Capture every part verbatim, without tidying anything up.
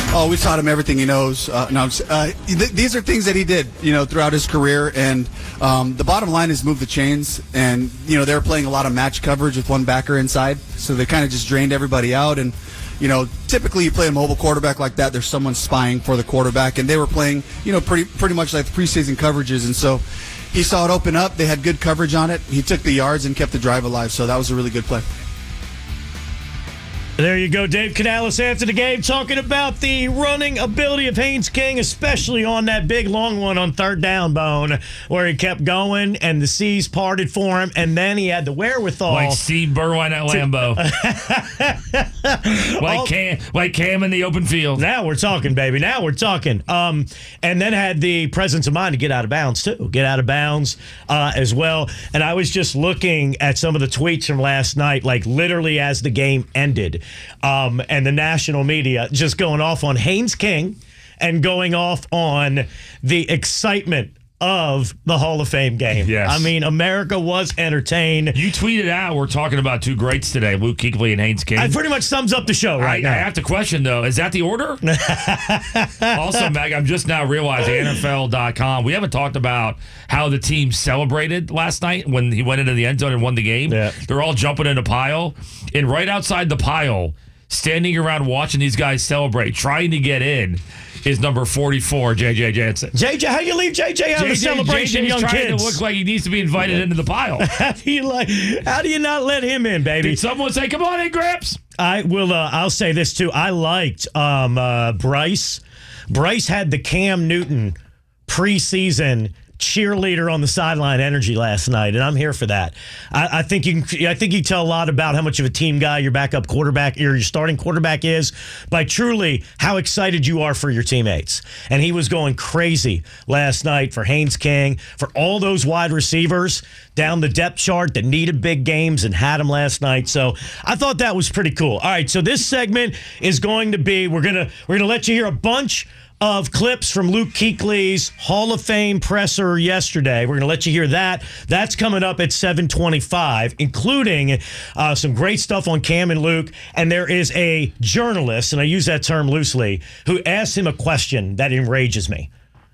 Oh, we taught him everything he knows. Uh, no, uh, th- these are things that he did, you know, throughout his career. And um, the bottom line is move the chains. And you know, they were playing a lot of match coverage with one backer inside, so they kind of just drained everybody out. And you know, typically you play a mobile quarterback like that, there's someone spying for the quarterback, and they were playing, you know, pretty pretty much like the preseason coverages. And so he saw it open up. They had good coverage on it. He took the yards and kept the drive alive. So that was a really good play. There you go, Dave Canales after the game talking about the running ability of Haynes King, especially on that big long one on third down, Bone, where he kept going and the seas parted for him, and then he had the wherewithal. Like Steve Berwine at Lambeau. like, Cam, like Cam in the open field. Now we're talking, baby. Now we're talking. Um, and then had the presence of mind to get out of bounds, too. Get out of bounds uh, as well. And I was just looking at some of the tweets from last night, like literally as the game ended. Um, and the national media just going off on Haynes King and going off on the excitement of the Hall of Fame game. Yes. I mean, America was entertained. You tweeted out, we're talking about two greats today, Luke Kuechly and Haynes King. That pretty much sums up the show right I, now. I have to question, though, is that the order? Also, Meg, I'm just now realizing, N F L dot com, we haven't talked about how the team celebrated last night when he went into the end zone and won the game. Yeah. They're all jumping in a pile. And right outside the pile, standing around watching these guys celebrate, trying to get in, is number forty-four, J J Jansen. J J, how you leave J J out of the celebration, J J's young trying kids? to look like he needs to be invited into the pile. How do you like? How do you not let him in, baby? Did someone say, "Come on in, Grips"? I will. Uh, I'll say this too. I liked um, uh, Bryce. Bryce had the Cam Newton preseason cheerleader on the sideline energy last night, and I'm here for that. I, I think you can, I think you tell a lot about how much of a team guy your backup quarterback or your starting quarterback is by truly how excited you are for your teammates. And he was going crazy last night for Haynes King, for all those wide receivers down the depth chart that needed big games and had them last night. So I thought that was pretty cool. All right, so this segment is going to be we're gonna we're gonna let you hear a bunch of clips from Luke Kuechly's Hall of Fame presser yesterday. We're going to let you hear that. That's coming up at seven twenty-five, including uh, some great stuff on Cam and Luke. And there is a journalist, and I use that term loosely, who asked him a question that enrages me.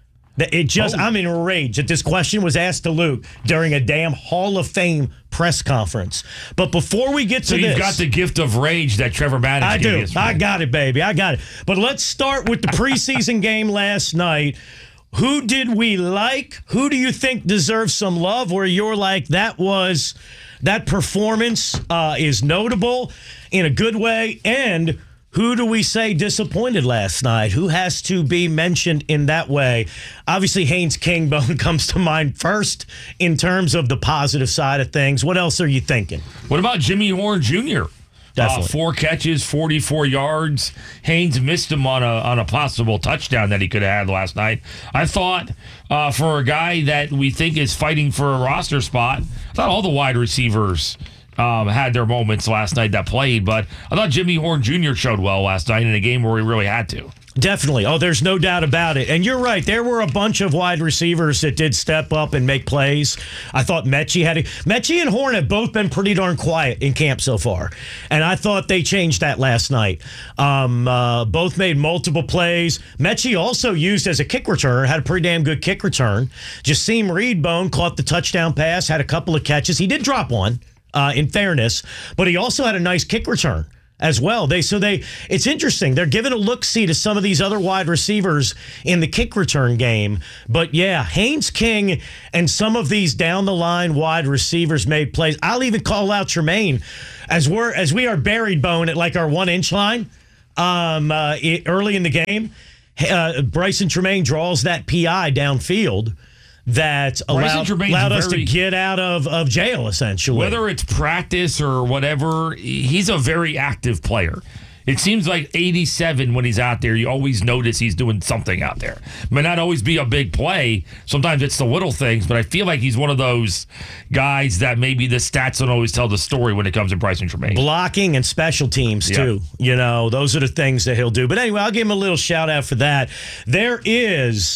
It just, oh. I'm enraged that this question was asked to Luke during a damn Hall of Fame press conference. But before we get to so this, you've got the gift of rage that Trevor Maddox I gave do. yesterday. I got it, baby. I got it. But let's start with the preseason game last night. Who did we like? Who do you think deserves some love? Where you're like, that was that performance uh, is notable in a good way, and who do we say disappointed last night? Who has to be mentioned in that way? Obviously, Haynes King Bone comes to mind first in terms of the positive side of things. What else are you thinking? What about Jimmy Horn Junior? Definitely. Uh, four catches, forty-four yards. Haynes missed him on a on a possible touchdown that he could have had last night. I thought uh, for a guy that we think is fighting for a roster spot, I thought all the wide receivers Um, had their moments last night that played, but I thought Jimmy Horn Junior showed well last night in a game where he really had to. Definitely. Oh, there's no doubt about it. And you're right. There were a bunch of wide receivers that did step up and make plays. I thought Mechie had a, Mechie and Horn have both been pretty darn quiet in camp so far. And I thought they changed that last night. Um, uh, both made multiple plays. Mechie also used as a kick returner, had a pretty damn good kick return. Jasim Reed Bone caught the touchdown pass, had a couple of catches. He did drop one. Uh, in fairness, but he also had a nice kick return as well. They so they it's interesting. They're giving a look-see to some of these other wide receivers in the kick return game. But yeah, Haynes King and some of these down-the-line wide receivers made plays. I'll even call out Tremaine as we're as we are buried Bone at like our one-inch line um, uh, it, early in the game. Uh, Bryson Tremaine draws that P I downfield that allowed, allowed us very, to get out of, of jail, essentially. Whether it's practice or whatever, he's a very active player. It seems like eighty-seven when he's out there, you always notice he's doing something out there. May not always be a big play. Sometimes it's the little things, but I feel like he's one of those guys that maybe the stats don't always tell the story when it comes to Bryson Tremaine. Blocking and special teams, too. Yep. You know, those are the things that he'll do. But anyway, I'll give him a little shout out for that. There is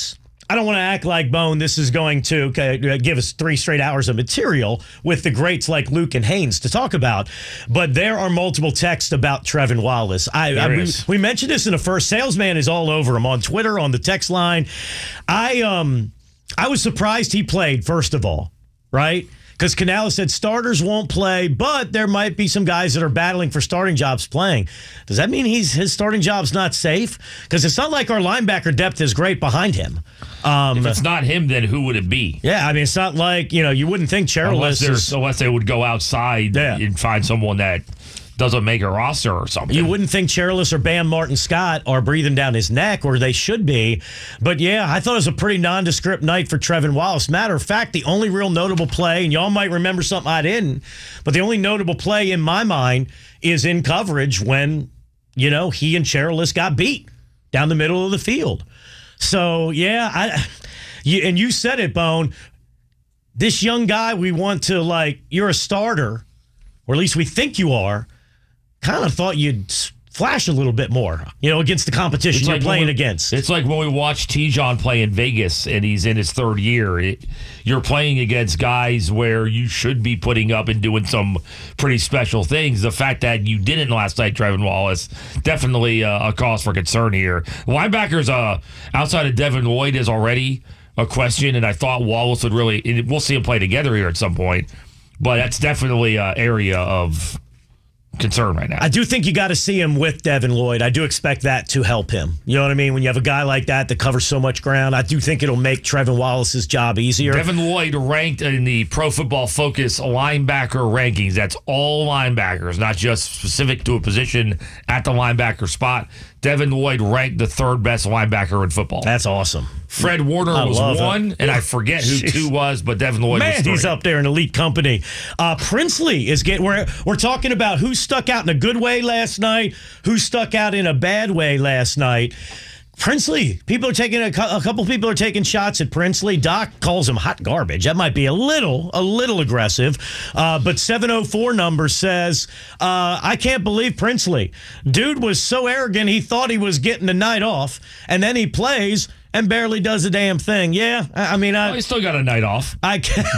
I don't want to act like, Bone, this is going to uh, give us three straight hours of material with the greats like Luke and Haynes to talk about. But there are multiple texts about Trevin Wallace. I, I we, we mentioned this in the first. Salesman is all over him on Twitter, on the text line. I um I was surprised he played, first of all, right? Because Canales said starters won't play, but there might be some guys that are battling for starting jobs playing. Does that mean he's his starting job's not safe? Because it's not like our linebacker depth is great behind him. Um, if it's not him, then who would it be? Yeah, I mean, it's not like, you know, you wouldn't think Cherilus unless, unless they would go outside yeah. and find someone that doesn't make a roster or something. You wouldn't think Cherilus or Bam Martin Scott are breathing down his neck, or they should be. But yeah, I thought it was a pretty nondescript night for Trevin Wallace. Matter of fact, the only real notable play, and y'all might remember something I didn't, but the only notable play in my mind is in coverage when, you know, he and Cherilus got beat down the middle of the field. So yeah, I, you, and you said it, Bone. This young guy, we want to, like, you're a starter, or at least we think you are. Kind of thought you'd flash a little bit more, you know, against the competition it's you're like playing we, against. It's like when we watch T-John play in Vegas and he's in his third year. It, you're playing against guys where you should be putting up and doing some pretty special things. The fact that you didn't last night, Trevin Wallace, definitely uh, a cause for concern here. Linebackers uh, outside of Devin Lloyd is already a question, and I thought Wallace would really, we'll see him play together here at some point, but that's definitely an area of concern right now. I do think you got to see him with Devin Lloyd. I do expect that to help him. You know what I mean? When you have a guy like that that covers so much ground, I do think it'll make Trevin Wallace's job easier. Devin Lloyd ranked in the Pro Football Focus linebacker rankings. That's all linebackers, not just specific to a position at the linebacker spot. Devin Lloyd ranked the third best linebacker in football. That's awesome. Fred Warner I was one, it. and I forget who Jeez. two was, but Devin Lloyd Man, was three. he's up there in elite company. Uh, Princely is getting. We're we're talking about who stuck out in a good way last night, who stuck out in a bad way last night. Princely, people are taking a, a couple people are taking shots at Princely. Doc calls him hot garbage. That might be a little, a little aggressive. Uh, but seven oh four number says, uh, I can't believe Princely. Dude was so arrogant he thought he was getting the night off, and then he plays and barely does a damn thing. Yeah, I, I mean, I well, he still got a night off. I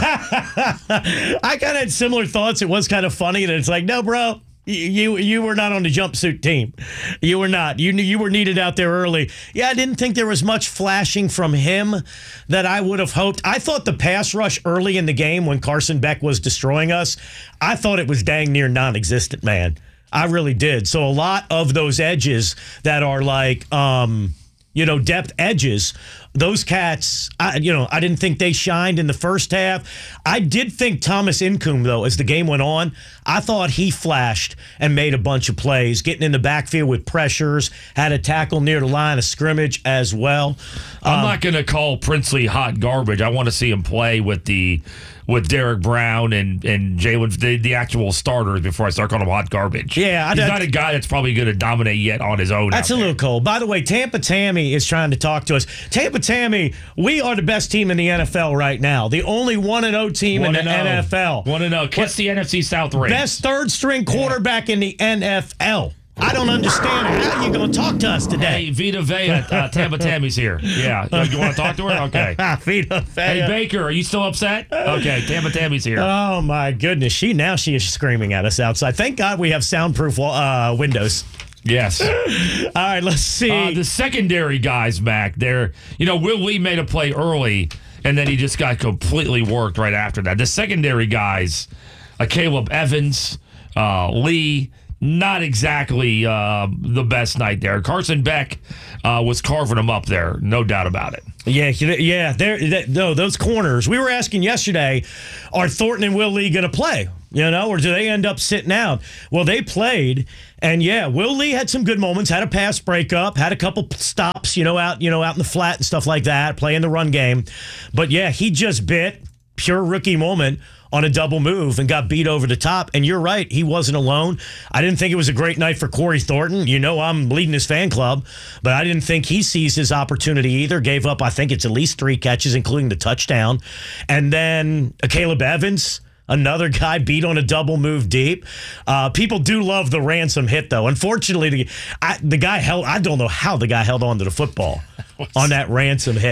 I kind of had similar thoughts. It was kind of funny that it's like, no, bro. You you were not on the jumpsuit team. You were not. You you were needed out there early. Yeah, I didn't think there was much flashing from him that I would have hoped. I thought the pass rush early in the game when Carson Beck was destroying us, I thought it was dang near non-existent, man. I really did. So a lot of those edges that are like, um, you know, depth edges, those cats, I, you know, I didn't think they shined in the first half. I did think Thomas Incoom, though, as the game went on, I thought he flashed and made a bunch of plays, getting in the backfield with pressures, had a tackle near the line of scrimmage as well. I'm um, not going to call Princely hot garbage. I want to see him play with the with Derek Brown and, and Jalen, the, the actual starters, before I start calling him hot garbage. Yeah. He's I, not a guy that's probably going to dominate yet on his own. That's a little cold. By the way, Tampa Tammy is trying to talk to us. Tampa Tammy, we are the best team in the N F L right now. The only one and oh team in the N F L. one and oh. Kiss the N F C South ring. Best third string quarterback in the N F L. I don't understand how you going to talk to us today. Hey, Vita Vea, uh, Tampa Tammy's here. Yeah. You want to talk to her? Okay. Vita Vea. Hey, Baker, are you still upset? Okay, Tampa Tammy's here. Oh, my goodness. She Now she is screaming at us outside. Thank God we have soundproof uh, windows. Yes. All right, let's see. Uh, the secondary guys, Mac, they're, you know, Will Lee made a play early, and then he just got completely worked right after that. The secondary guys, uh, Caleb Evans, uh, Lee, not exactly uh, the best night there. Carson Beck uh, was carving them up there, no doubt about it. Yeah, yeah. They're, no, those corners. We were asking yesterday, are Thornton and Will Lee going to play? You know, or do they end up sitting out? Well, they played, and yeah, Will Lee had some good moments. Had a pass breakup, had a couple stops, you know, out, you know, out in the flat and stuff like that, playing the run game. But yeah, he just bit pure rookie moment on a double move and got beat over the top. And you're right, he wasn't alone. I didn't think it was a great night for Corey Thornton. You know, I'm leading his fan club, but I didn't think he seized his opportunity either. Gave up, I think it's at least three catches, including the touchdown. And then uh, Caleb Evans, another guy beat on a double move deep. Uh, people do love the ransom hit, though. Unfortunately, the, I, the guy held, I don't know how the guy held on to the football on that ransom hit.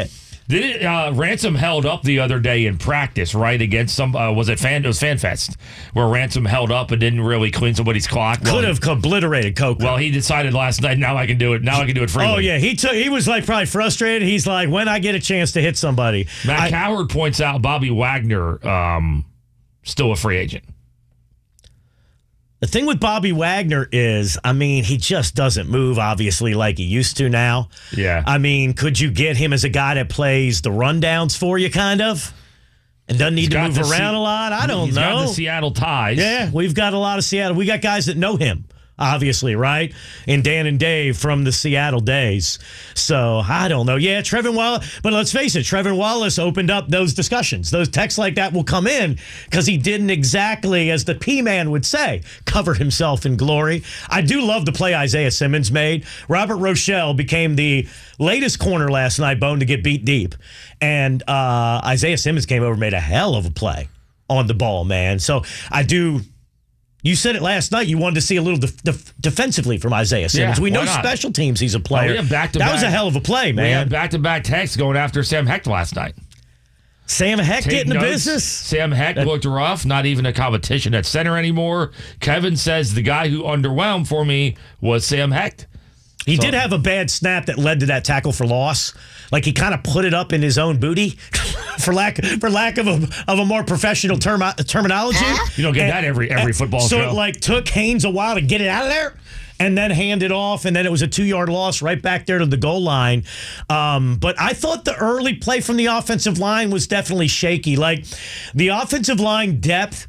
Did it, uh, Ransom held up the other day in practice, right, against some, uh, was it Fan, it was FanFest, where Ransom held up and didn't really clean somebody's clock. Could Well, have obliterated Coco. Well, he decided last night, now I can do it. Now I can do it freely. Oh yeah, he took. He was like probably frustrated. He's like, when I get a chance to hit somebody. Matt I, Coward points out Bobby Wagner, um, still a free agent. The thing with Bobby Wagner is, I mean, he just doesn't move, obviously, like he used to now. Yeah. I mean, could you get him as a guy that plays the rundowns for you, kind of? And doesn't need He's to got move the around Se- a lot? I don't He's know. got the Seattle ties. Yeah, we've got a lot of Seattle. We got guys that know him, obviously, right? And Dan and Dave from the Seattle days. So I don't know. Yeah, Trevin Wallace. But let's face it, Trevin Wallace opened up those discussions. Those texts like that will come in because he didn't exactly, as the P-man would say, cover himself in glory. I do love the play Isaiah Simmons made. Robert Rochelle became the latest corner last night, Bone, to get beat deep. And uh, Isaiah Simmons came over and made a hell of a play on the ball, man. So I do... You said it last night. You wanted to see a little def- def- defensively from Isaiah Simmons. Yeah, we know why not? special teams. He's a player. Oh, we have back-to-back- that was a hell of a play, We had man. back-to-back texts going after Sam Heck last night. Sam Heck Take getting the notes. business. Sam Heck looked rough, not even a competition at center anymore. Kevin says the guy who underwhelmed for me was Sam Heck. He So- did have a bad snap that led to that tackle for loss. Like he kind of put it up in his own booty, for lack for lack of a of a more professional term terminology. You don't get that every every football so show. it like took Haynes a while to get it out of there, and then hand it off, and then it was a two yard loss right back there to the goal line. Um, but I thought the early play from the offensive line was definitely shaky. Like the offensive line depth,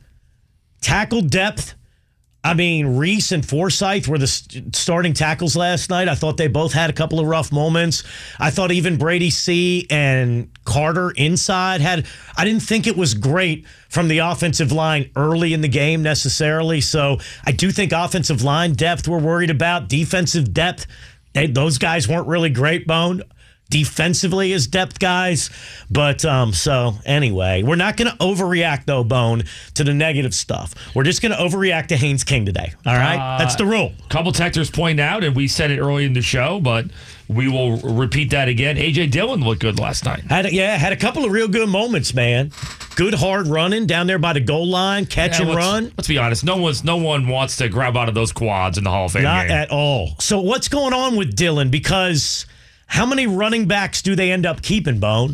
tackle depth. I mean, Reese and Forsyth were the st- starting tackles last night. I thought they both had a couple of rough moments. I thought even Brady C. and Carter inside had... I didn't think it was great from the offensive line early in the game necessarily. So I do think offensive line depth we're worried about. Defensive depth, they, those guys weren't really great, Bone. Defensively as depth guys. But um, so anyway, we're not going to overreact though, Bone, to the negative stuff. We're just going to overreact to Haynes King today. All right? Uh, That's the rule. Couple texters point out, and we said it early in the show, but we will repeat that again. A J Dillon looked good last night. Had a, yeah, had a couple of real good moments, man. Good hard running down there by the goal line, catch Yeah, and let's, run. Let's be honest. No one's no one wants to grab out of those quads in the Hall of Fame Not game. at all. So what's going on with Dillon? Because how many running backs do they end up keeping, Bone?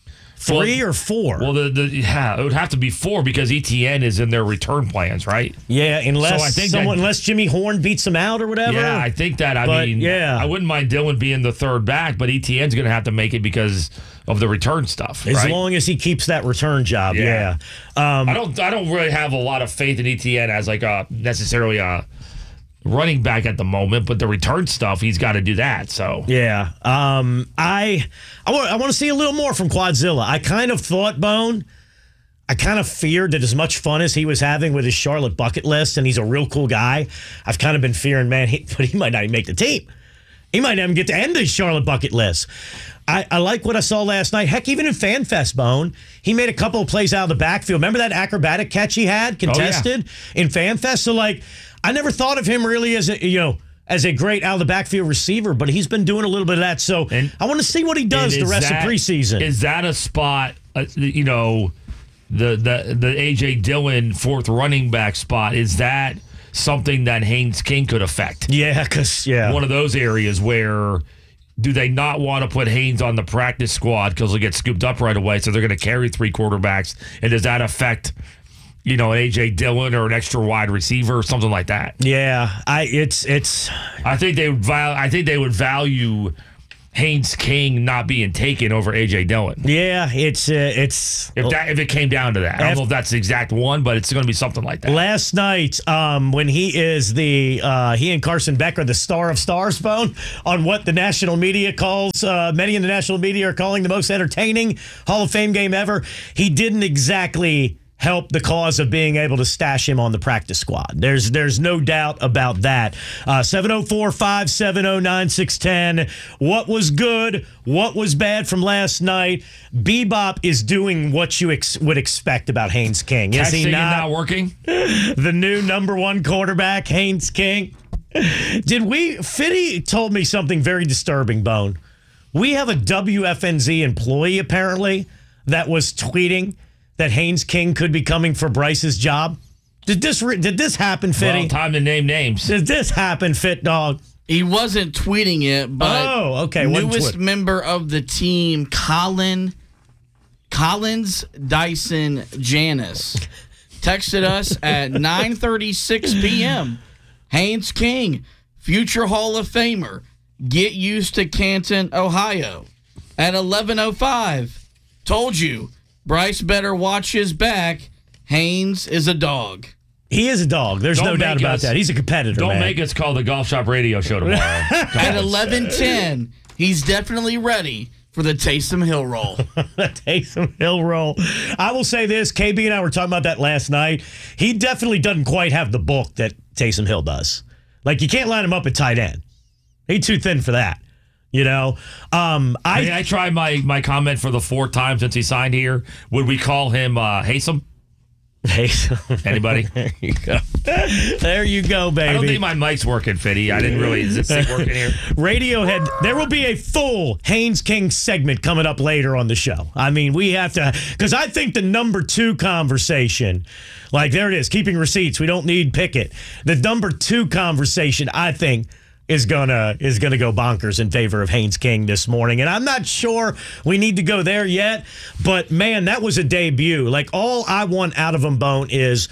Three Well, or four? Well, the, the yeah, it would have to be four because E T N is in their return plans, right? yeah, unless So I think someone, that- unless Jimmy Horn beats him out or whatever. Yeah, I think that. I But, mean, yeah. I wouldn't mind Dillon being the third back, but E T N's going to have to make it because of the return stuff. As right? long as he keeps that return job, yeah. Yeah. Um, I don't. I don't really have a lot of faith in E T N as like a necessarily a running back at the moment, but the return stuff, he's got to do that. So yeah. Um, I I want I want to see a little more from Quadzilla. I kind of thought, Bone, I kind of feared that as much fun as he was having with his Charlotte bucket list, and he's a real cool guy, I've kind of been fearing, man, he, but he might not even make the team. He might not even get to end his Charlotte bucket list. I, I like what I saw last night. Heck, even in FanFest, Bone, he made a couple of plays out of the backfield. Remember that acrobatic catch he had contested in FanFest? So, like, I never thought of him really as a, you know, as a great out of the backfield receiver, but he's been doing a little bit of that. So And- I want to see what he does And the is rest that- of preseason. Is that a spot? Uh, you know, the the the A J Dillon fourth running back spot. Is that something that Haynes King could affect? yeah, because, yeah. One of those areas where do they not want to put Haynes on the practice squad because he'll get scooped up right away? So they're going to carry three quarterbacks, and does that affect, you know, an A J Dillon or an extra wide receiver or something like that? yeah, I it's it's I think they would. Val- I think they would value Haynes King not being taken over A J Dillon. yeah, it's uh, it's If that if it came down to that, I don't know if that's the exact one, but it's going to be something like that. last night, um, when he is the uh, he and Carson Beck are the star of stars, Bone, on what the national media calls, uh, many in the national media are calling the most entertaining Hall of Fame game ever. He didn't exactly help the cause of being able to stash him on the practice squad. There's there's no doubt about that. Uh, seven oh four, five seven oh, nine six one oh. What was good? What was bad from last night? Bebop is doing what you ex- would expect about Haynes King. Is Texting he and not? not working. The new number one quarterback, Haynes King. Did we? Fitty told me something very disturbing, Bone. We have a W F N Z employee, apparently, that was tweeting that Haynes King could be coming for Bryce's job. Did this re- did this happen, Fitty? Well, time to name names. Did this happen, Fit Dog? He wasn't tweeting it, but Oh, okay. Wasn't newest tweet- member of the team, Colin Collins Dyson Janis, texted us at nine thirty-six p.m. Haynes King, future Hall of Famer, get used to Canton, Ohio. At eleven oh five, told you, Bryce better watch his back. Haynes is a dog. He is a dog. There's Don't no doubt make about us- that. He's a competitor, Don't man. make us call the Golf Shop Radio Show tomorrow. At eleven ten, he's definitely ready for the Taysom Hill roll. Taysom Hill roll. I will say this. K B and I were talking about that last night. He definitely doesn't quite have the bulk that Taysom Hill does. Like, you can't line him up at tight end. He's too thin for that. You know? Um, I, May I try my, my comment for the fourth time since he signed here? Would we call him uh, Haysom? Taysom. Anybody? There you go. There you go, baby. I don't think my mic's working, Fitty. I didn't really. Is this thing working here? Radiohead, there will be a full Haynes King segment coming up later on the show. I mean, we have to, because I think the number two conversation, like there it is, keeping receipts. We don't need Pickett. The number two conversation, I think, is gonna is gonna go bonkers in favor of Haynes King this morning. And I'm not sure we need to go there yet, but man, that was a debut. Like, all I want out of him, Bone, is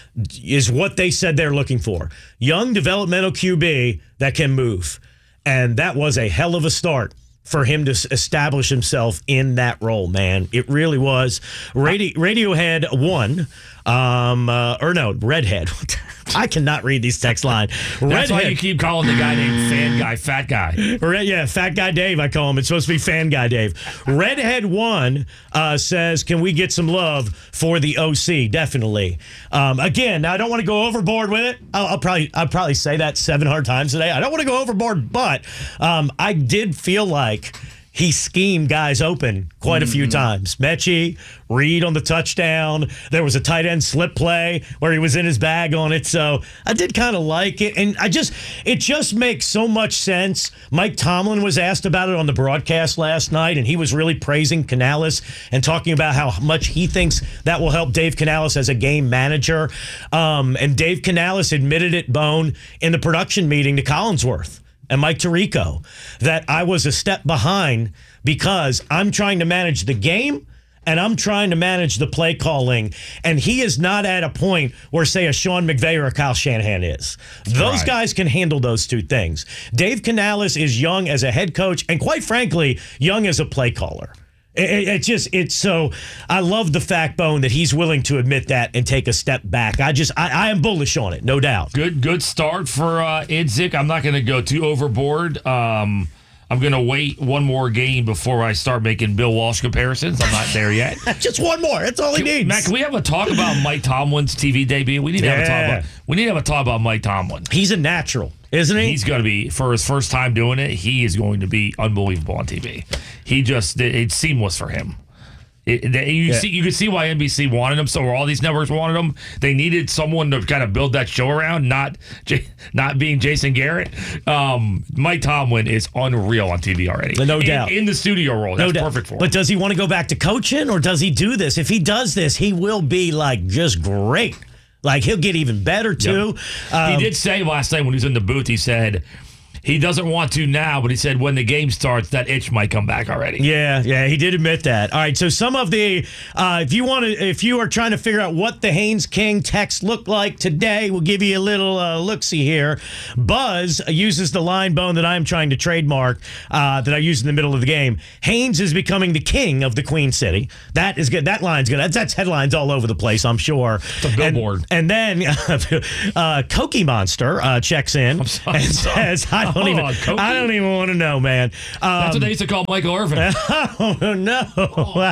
is what they said they're looking for. Young developmental Q B that can move. And that was a hell of a start for him to s- establish himself in that role, man. It really was. Radi- Radiohead won. Um, uh, or no, Redhead. I cannot read these text lines. That's why Redhead. you keep calling the guy named Fan Guy Fat Guy. Red, yeah, Fat Guy Dave, I call him. It's supposed to be Fan Guy Dave. Redhead One uh, says, can we get some love for the O C? Definitely. Um, again, now I don't want to go overboard with it. I'll, I'll probably I'll probably say that seven hundred times today. I don't want to go overboard, but um, I did feel like he schemed guys open quite a few times. Mechie, Reed on the touchdown. There was a tight end slip play where he was in his bag on it. So I did kind of like it. And I just, it just makes so much sense. Mike Tomlin was asked about it on the broadcast last night, and he was really praising Canales and talking about how much he thinks that will help Dave Canales as a game manager. Um, and Dave Canales admitted it, Bone, in the production meeting to Collinsworth and Mike Tirico, that I was a step behind because I'm trying to manage the game and I'm trying to manage the play calling. And he is not at a point where, say, a Sean McVay or a Kyle Shanahan is. Those Right. guys can handle those two things. Dave Canales is young as a head coach and, quite frankly, young as a play caller. It, it, it just, it's so, I love the fact, Bone, that he's willing to admit that and take a step back. I just, I, I am bullish on it, no doubt. Good, good start for uh, Idzik. I'm not going to go too overboard. Um, I'm going to wait one more game before I start making Bill Walsh comparisons. I'm not there yet. Just one more. That's all he needs. Matt, can we have a talk about Mike Tomlin's T V debut? We need to have a talk Yeah. about. We need to have a talk about Mike Tomlin. He's a natural, isn't he? He's going to be, for his first time doing it, he is going to be unbelievable on T V. He just, it, it's seamless for him. It, it- you Yeah. see, you can see why N B C wanted him. So or all these networks wanted him. They needed someone to kind of build that show around, not J- not being Jason Garrett. Um, Mike Tomlin is unreal on T V already. No In- doubt. in the studio role. That's No doubt. perfect for him. But does he want to go back to coaching, or does he do this? If he does this, he will be like just great. Like, he'll get even better too. Um, he did say last night when he was in the booth, he said he doesn't want to now, but he said when the game starts, that itch might come back already. Yeah, yeah, he did admit that. All right, so some of the, uh, if you want to, if you are trying to figure out what the Haynes King text looked like today, we'll give you a little uh, look-see here. Buzz uses the line, Bone, that I'm trying to trademark, uh, that I used in the middle of the game. Haynes is becoming the king of the Queen City. That is good. That line's good. That's, that's headlines all over the place, I'm sure. It's a billboard. And, and then uh, Cookie Monster uh, checks in I'm sorry, and I'm sorry. says, "I don't Hold even, on, Cookie? I don't even want to know, man." Um, That's what they used to call Michael Irvin. Oh, no.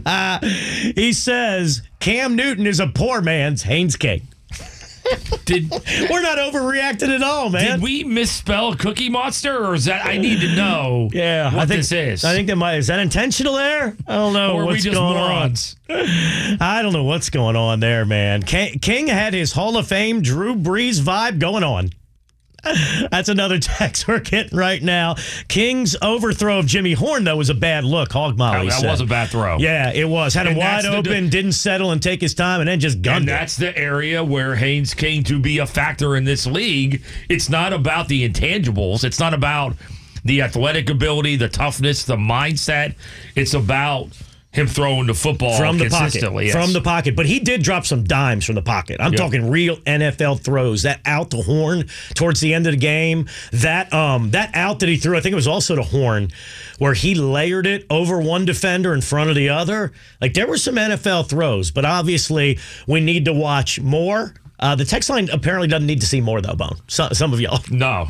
He says Cam Newton is a poor man's Haynes King. Did We're not overreacting at all, man. did we misspell Cookie Monster, or is that I need to know yeah, what I think this is? I think that might is that intentional there? I don't know or are we what's just going morons? on. I don't know what's going on there, man. King, King had his Hall of Fame Drew Brees vibe going on. That's another text we're getting right now. King's overthrow of Jimmy Horn, though, was a bad look. Hog Molly That said. was a bad throw. Yeah, it was. Had him And wide that's the- open, didn't settle and take his time, and then just gunned And it. that's the area where Haynes King, to be a factor in this league, it's not about the intangibles. It's not about the athletic ability, the toughness, the mindset. It's about him throwing the football From the pocket. consistently. Yes. From the pocket. But he did drop some dimes from the pocket. I'm Yep. talking real N F L throws. That out to Horn towards the end of the game. That um that out that he threw, I think it was also to Horn, where he layered it over one defender in front of the other. Like, there were some N F L throws, but obviously we need to watch more. Uh, the text line apparently doesn't need to see more, though, Bone. So, some of y'all. No.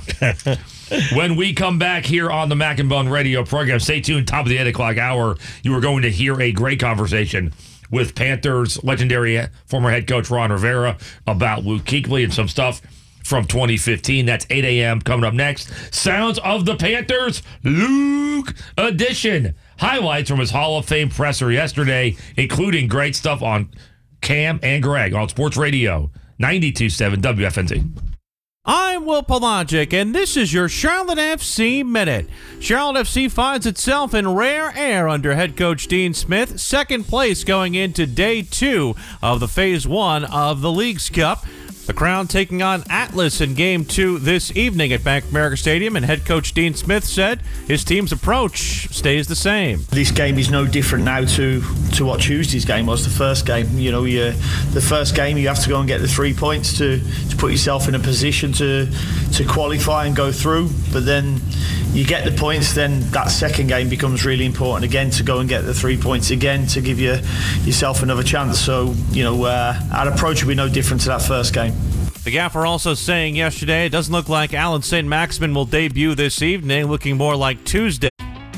When we come back here on the Mac and Bone radio program, stay tuned. Top of the eight o'clock hour, you are going to hear a great conversation with Panthers legendary former head coach Ron Rivera about Luke Kuechly and some stuff from twenty fifteen. That's eight a.m. coming up next. Sounds of the Panthers, Luke edition. Highlights from his Hall of Fame presser yesterday, including great stuff on Cam and Greg on Sports Radio ninety-two point seven W F N Z. I'm Will Pelagic, and this is your Charlotte F C Minute. Charlotte F C finds itself in rare air under head coach Dean Smith, second place going into day two of the phase one of the Leagues Cup. The Crown taking on Atlas in game two this evening at Bank of America Stadium, and head coach Dean Smith said his team's approach stays the same. This game is no different now to, to what Tuesday's game was, the first game. You know, you, the first game you have to go and get the three points to, to put yourself in a position to, to qualify and go through. But then you get the points, then that second game becomes really important again to go and get the three points again to give you yourself another chance. So, you know, uh, our approach will be no different to that first game. The Gaffer also saying yesterday it doesn't look like Alan Saint Maximin will debut this evening, looking more like Tuesday.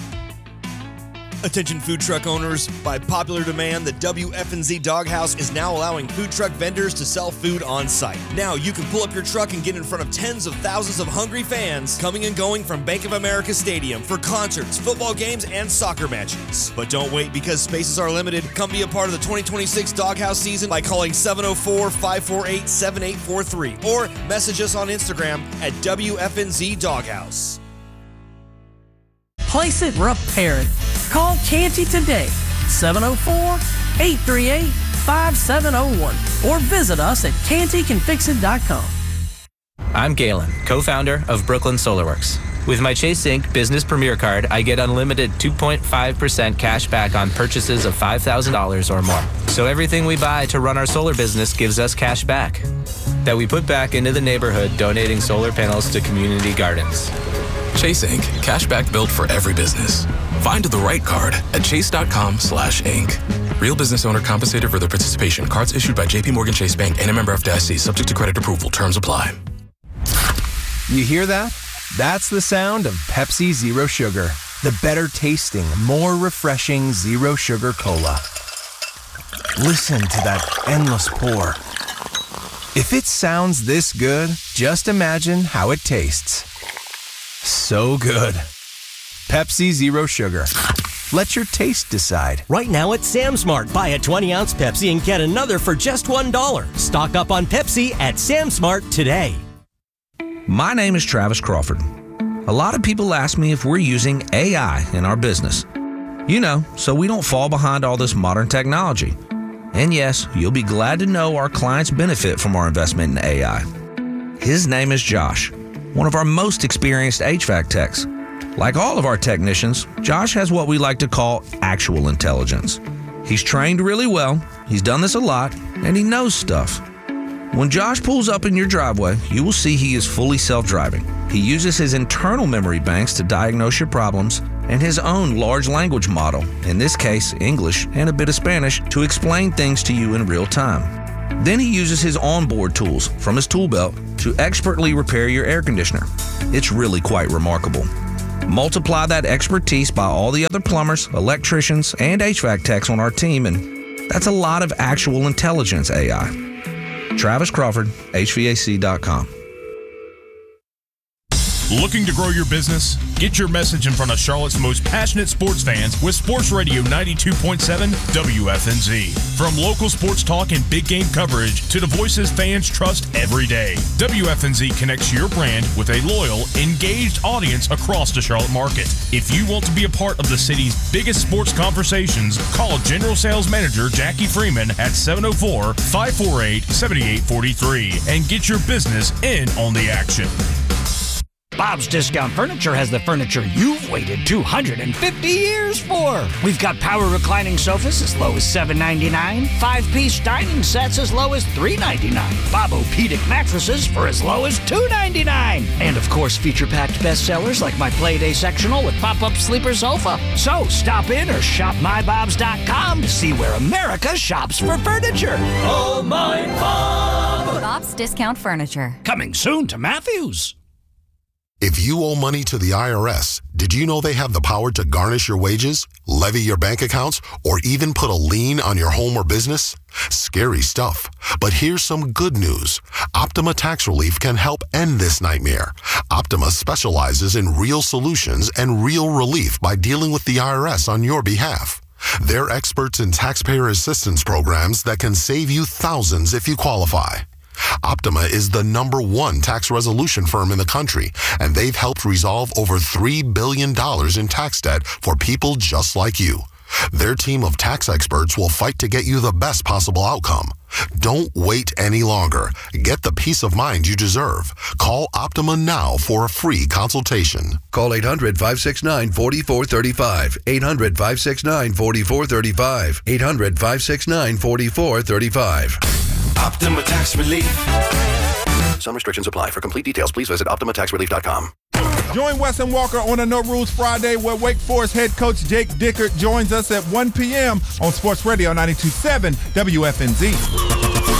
Attention food truck owners, by popular demand, the W F N Z Doghouse is now allowing food truck vendors to sell food on site. Now you can pull up your truck and get in front of tens of thousands of hungry fans coming and going from Bank of America Stadium for concerts, football games, and soccer matches. But don't wait, because spaces are limited. Come be a part of the twenty twenty-six Doghouse season by calling seven oh four, five four eight, seven eight four three or message us on Instagram at W F N Z Doghouse. Place it, repair it. Call Canty today, seven oh four, eight three eight, five seven oh one, or visit us at canty can fix it dot com. I'm Galen, co-founder of Brooklyn SolarWorks. With my Chase Inc Business Premier Card, I get unlimited two point five percent cash back on purchases of five thousand dollars or more. So everything we buy to run our solar business gives us cash back that we put back into the neighborhood, donating solar panels to community gardens. Chase Incorporated. Cashback built for every business. Find the right card at chase.com slash Inc. Real business owner compensated for their participation. Cards issued by J P Morgan Chase Bank and a member F D I C. Subject to credit approval. Terms apply. You hear that? That's the sound of Pepsi Zero Sugar. The better tasting, more refreshing Zero Sugar Cola. Listen to that endless pour. If it sounds this good, just imagine how it tastes. So good. Pepsi Zero Sugar. Let your taste decide. Right now at Sam's Mart, buy a twenty ounce Pepsi and get another for just one dollar. Stock up on Pepsi at Sam's Mart today. My name is Travis Crawford. A lot of people ask me if we're using A I in our business. You know, so we don't fall behind all this modern technology. And yes, you'll be glad to know our clients benefit from our investment in A I. His name is Josh, one of our most experienced H V A C techs. Like all of our technicians, Josh has what we like to call actual intelligence. He's trained really well, he's done this a lot, and he knows stuff. When Josh pulls up in your driveway, you will see he is fully self-driving. He uses his internal memory banks to diagnose your problems and his own large language model, in this case English and a bit of Spanish, to explain things to you in real time. Then he uses his onboard tools from his tool belt to expertly repair your air conditioner. It's really quite remarkable. Multiply that expertise by all the other plumbers, electricians, and H V A C techs on our team, and that's a lot of actual intelligence A I. Travis Crawford, H V A C dot com. Looking to grow your business? Get your message in front of Charlotte's most passionate sports fans with Sports Radio ninety-two point seven W F N Z. From local sports talk and big game coverage to the voices fans trust every day, W F N Z connects your brand with a loyal, engaged audience across the Charlotte market. If you want to be a part of the city's biggest sports conversations, call General Sales Manager Jackie Freeman at seven oh four, five four eight, seven eight four three and get your business in on the action. Bob's Discount Furniture has the furniture you've waited two hundred fifty years for. We've got power reclining sofas as low as seven ninety-nine, five-piece dining sets as low as three ninety-nine, Bob-O-Pedic mattresses for as low as two ninety-nine, and of course feature-packed bestsellers like my Playday sectional with pop-up sleeper sofa. So stop in or shop my bobs dot com to see where America shops for furniture. Oh, my Bob! Bob's Discount Furniture. Coming soon to Matthews. If you owe money to the I R S, did you know they have the power to garnish your wages, levy your bank accounts, or even put a lien on your home or business? Scary stuff. But here's some good news. Optima Tax Relief can help end this nightmare. Optima specializes in real solutions and real relief by dealing with the I R S on your behalf. They're experts in taxpayer assistance programs that can save you thousands if you qualify. Optima is the number one tax resolution firm in the country, and they've helped resolve over three billion dollars in tax debt for people just like you. Their team of tax experts will fight to get you the best possible outcome. Don't wait any longer. Get the peace of mind you deserve. Call Optima now for a free consultation. Call eight hundred, five six nine, four four three five. eight hundred, five six nine, four four three five. eight hundred, five six nine, four four three five. Optima Tax Relief. Some restrictions apply. For complete details, please visit optima tax relief dot com. Join Wes and Walker on a No Rules Friday where Wake Forest head coach Jake Dickert joins us at one p.m. on Sports Radio ninety-two point seven W F N Z.